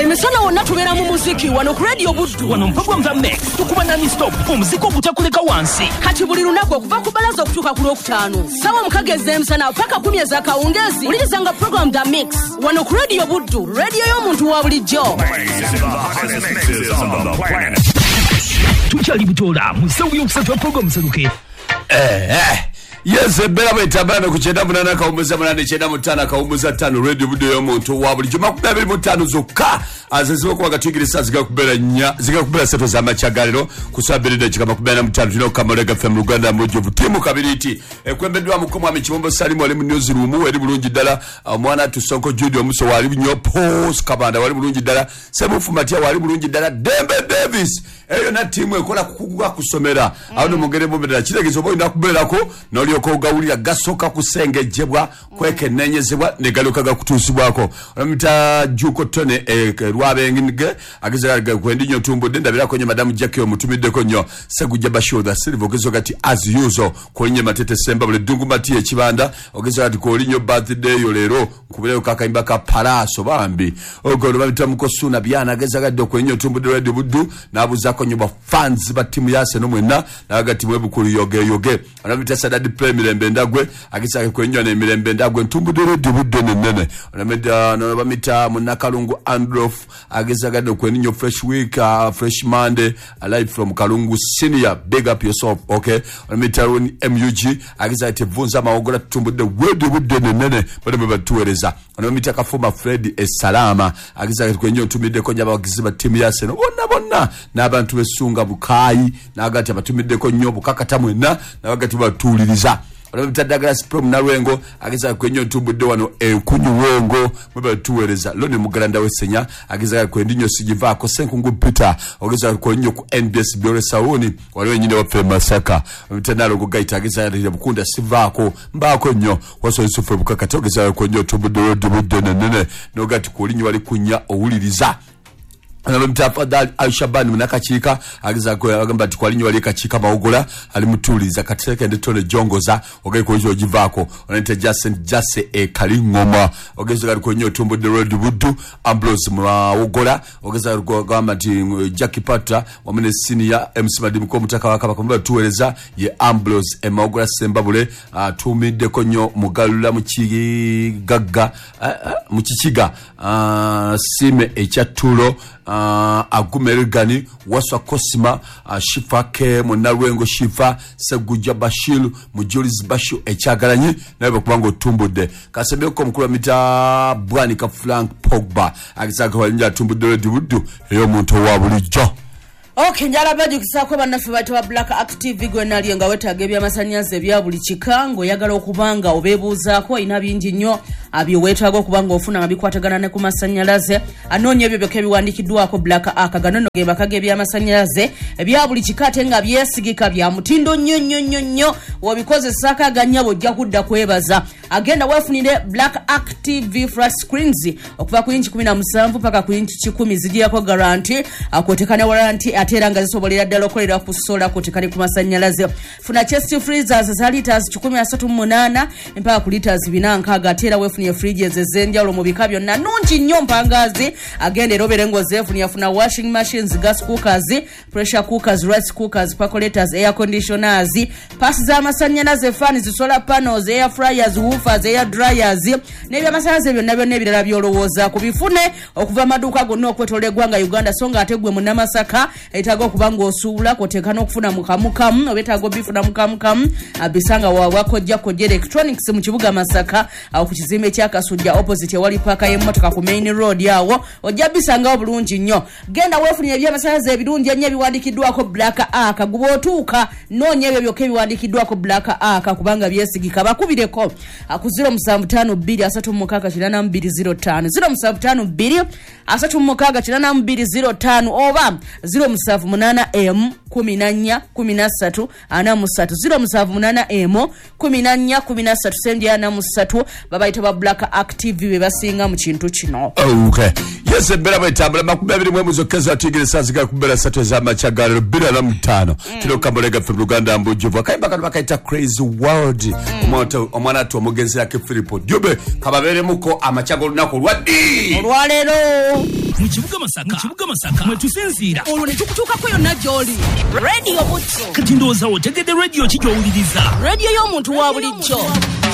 emisana wonna tubeera mu muziki wano ku Radio Buddu wano program za Mix tukuba nani stop omuziki ogutakuleka wansi kati buli lunaku okuva ku balaza okutuuka ku Lwokutaano sawa mukagezi emisana paka 10 ez'akawungeezi ulirizanga program The Mix wano ku Radio Buddu radio y'omuntu wa bulijjo tukyali butola mu ssaawa y'okusatu wa program seruke Yes, bela mwetabana kuchenda munana kaumuza munane chenda mutana kaumuza tano Radio Buddu y'omuntu wa bulijjo 25 zokka azeziwo kwa gatigirisa zigakubera seto za machagaliro kusabiride chikama 25 tino Kamolega FM Uganda Mujovu timu kabiriti ekwembedwa mukomo amikibombo Salimu wali mu newsroom eri bulungi dala omwana Tusonko Judy omuso wali nyo Pose Kabanda wali bulungi dala Semufu Matia wali bulungi dala Dembe Davis eyo na timu ekola kukuguka kusomera awo mugere mubedera kitegezo boyi nakuberako noli okogawulira gasoka kusengejebwa kwekenenyezebwa negalukaga kutusibwako olamita juko tone rwabengige agizaraga kwendinyo tumbo dendabira konye madamu Jackie omutumiddeko nnyo Segujja Bashoda Silver ogezo gati as usual kolinye matete semba bule dungu mati ekibanda ogezo gati kolinyo birthday yo lero kubireo kakayimba ka Palaso bambi ogolo babita mukosuna byana agezagadde okwenyo tumbo de Radio Buddu nabuzako nyoba fans ba timu yase no mwena nagati mwebukulu yoge anabita Sadadi Mirembe Ndagwe agisaka kwenyo ne Mirembe Ndagwe ntumbude Radio Buddu nene onameda no bamita munakalungu Androf agisaka kwenyo fresh week fresh Monday live from Kalungu senior big up yourself okay onamita MUG agisaka tevunza maogola tumbude Radio Buddu nene bado batuwereza onamita Kafuma Fred Salama agisaka kwenyo tumide ko nyaba bagiziba timu yase no bonna n'abantu besunga bukayi nagati abatumide ko nyo bukakata mwena nabagati batuliriza olabita Douglas Prom Narwengo agiza kwenyo tumbude wano kunyuwengo mweba tuwereza lone mugalanda wesenya agiza kwendinyo sijivako senkungu Peter agiza kwenyo ku NBS Biore Sauni wale wenyine wafe Masaka mtenalo kugaita agiza ya bukunda sivako mbako nyo waso yusufu bukakata agiza kwenyo tumbude nene nogati kulinyo wali kunya owuliriza Analomita Fadhali Aishabani munakachika agiza kwa agamba tikwalinyo wali kachika maogola alimutuliza kateke ndetone jongoza oge kojo jivako onente Jase Kalingoma ogeza gari konyo tumbo de Radio Buddu Ambrose maogola ogeza gamba ti Jackie Patra wamene senior MC Madimu ko mutaka wakaba kumba tuweleza ye Ambrose maogola sembabule tumide konyo mugalula mukigaga mukichiga sime ekyatulo Agumerigani waswa Kosima Shifake Monarwengo Shifa Segujja Bashir Mujuliz Bashu ekyagalanyi nabe kubango tumbude kasebeko mukula mita Bwani ka Frank Pogba agizaga walinja tumbude Radio Buddu eyo muntu wa bulijjo Okay njala badi kusako banafe batawa Black Active gwe nali nga wetaga byamasanyaze bya buli kikango yagala okubanga obebuzaako ina bingi nnyo abyo wetaga okubanga ofuna abikwatagana ne ku masanyalaze anonye byo kebiwandikiddwako Black akagano no geba kage byamasanyaze bya buli kikate nga byesigika bya mutindo nnyo wabikoze saka ganyabo jja kudda kwebaza agenda wefunire Black Active flat screens okuva ku inchi 17 paka ku inchi 10 zigiyako guarantee akotekana warranty atera nga zisobolera ddala okolera ku solar kotekane ku masanyalaze funa chest freezers za liters 138 mpaka ku liters 4 atera wefunye fridges ezenjalo mu bikabyo na nungi nnyo mpangazi agende roberengo zefuni yafuna washing machines gas cookers pressure cookers rice cookers percolators air conditioners pass za masanyalaze fans solar panels air fryers woofers air dryers nebya masanyalaze byonna byonna ebirala byolowooza ku bifune okuva amaduuka gonna okwetola eggwanga Uganda songa ategwe mu Namasaka etago okubanga osuula kotekana okufuna mukamukamu obetago bifuna mukamukamu abisanga wakojja electronics mu kibuga Masaka awo ku kizimbe kya Kasujja opposite wali paka y'emmotoka ku main road yawo ojja bisanga obulungi nnyo genda weefunye ebyamasanyaze ebirungi ennyo ebiwandikiddwako Black Aka guba otuuka noonya ebyo byokka ebiwandikiddwako Black Aka kubanga byesigika bakubireko ku 0752 0752 oba 0788 14 13 0788 14 13 sendi ana musatu babaita ba Black Active bebasinga mu kintu kino. Okay. Yes, bela baitambula makubabiri mwemzo kaza atigire saziga kubera satu za machagaliro bila na mtano. Kilo Kamolega FM Uganda Mujovu akaimba kana bakaita Crazy World. Omwana tu omugenzi yake Filipo Diobe kababere muko amachagolo nako lwadi. Olwalero. mu kibuga Masaka mwe tusinziira olwo ne tukutuukako yonna gy'oli radio butto kati ndowooza otegedde radio ki gy'owuliriza radio y'omuntu wa bulijjo